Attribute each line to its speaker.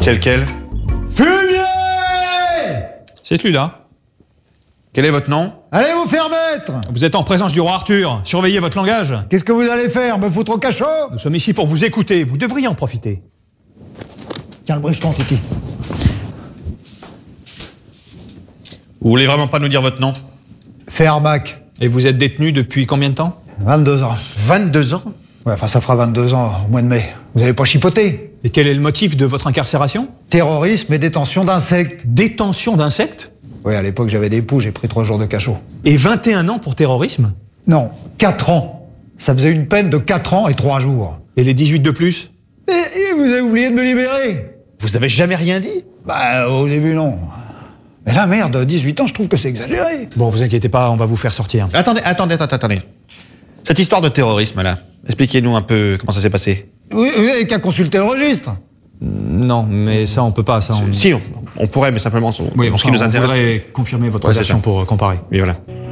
Speaker 1: Quel
Speaker 2: Fumier!
Speaker 3: C'est celui-là.
Speaker 1: Quel est votre nom?
Speaker 2: Allez vous faire mettre!
Speaker 3: Vous êtes en présence du roi Arthur. Surveillez votre langage.
Speaker 2: Qu'est-ce que vous allez faire? Me foutre au cachot?
Speaker 3: Nous sommes ici pour vous écouter. Vous devriez en profiter.
Speaker 2: Tiens le bricheton, Titi.
Speaker 1: Vous voulez vraiment pas nous dire votre nom?
Speaker 2: Fermac.
Speaker 3: Et vous êtes détenu depuis combien de temps?
Speaker 2: 22 ans.
Speaker 1: 22 ans?
Speaker 2: Ouais, enfin ça fera 22 ans au mois de mai. Vous avez pas chipoté?
Speaker 3: Et quel est le motif de votre incarcération?
Speaker 2: Terrorisme et détention d'insectes.
Speaker 3: Détention d'insectes?
Speaker 2: Oui, à l'époque j'avais des poux, j'ai pris 3 jours de cachot.
Speaker 3: Et 21 ans pour terrorisme?
Speaker 2: Non, 4 ans. Ça faisait une peine de 4 ans et 3 jours.
Speaker 3: Et les 18 de plus?
Speaker 2: Et vous avez oublié de me libérer?
Speaker 1: Vous avez jamais rien dit?
Speaker 2: Bah, au début, non. Mais là, merde, 18 ans, je trouve que c'est exagéré.
Speaker 3: Bon, vous inquiétez pas, on va vous faire sortir.
Speaker 1: Attendez. Cette histoire de terrorisme, là, expliquez-nous un peu comment ça s'est passé.
Speaker 2: Oui, vous n'avez qu'à consulter le registre.
Speaker 3: Non, mais ça, on peut pas, ça.
Speaker 1: Si, on pourrait, mais simplement,
Speaker 3: Oui,
Speaker 1: ce qui nous intéresse.
Speaker 3: On voudrait confirmer votre
Speaker 1: Ouais, c'est
Speaker 3: version
Speaker 1: ça.
Speaker 3: pour comparer.
Speaker 1: Oui, voilà.